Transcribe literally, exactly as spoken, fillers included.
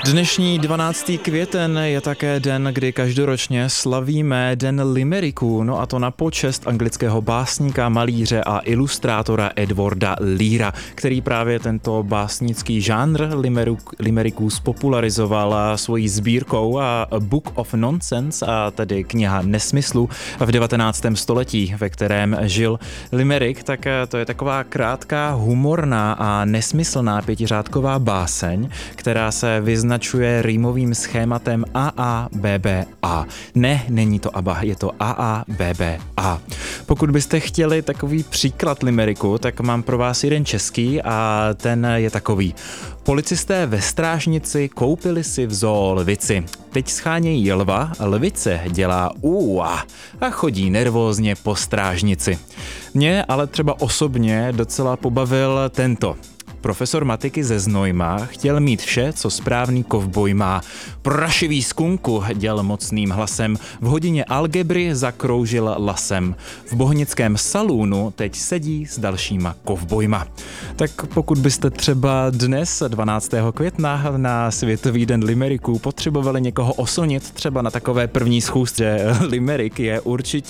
Dnešní dvanáctý květen je také den, kdy každoročně slavíme Den limeriku, no a to na počest anglického básníka, malíře a ilustrátora Edwarda Leara, který právě tento básnický žánr limeriků spopularizoval svojí sbírkou a Book of Nonsense, a tedy kniha nesmyslu v devatenáctém století, ve kterém žil Limerick. Tak to je taková krátká, humorná a nesmyslná pětiřádková báseň, která se vyznačuje rýmovým schématem A A B B A. Ne, není to ABBA, je to A A B B A. Pokud byste chtěli takový příklad limeriku, tak mám pro vás jeden český a ten je takový. Policisté ve strážnici koupili si v zoo lvici. Teď schánějí lva, lvice dělá úa a chodí nervózně po strážnici. Mě ale třeba osobně docela pobavil tento. Profesor matiky ze Znojma chtěl mít vše, co správný kovboj má. Prašivý skunku, děl mocným hlasem, v hodině algebry zakroužil lasem. V bohnickém salúnu teď sedí s dalšíma kovbojma. Tak pokud byste třeba dnes, dvanáctého května, na Světový den limeriků potřebovali někoho oslnit třeba na takové první schůzce, limerick je určitě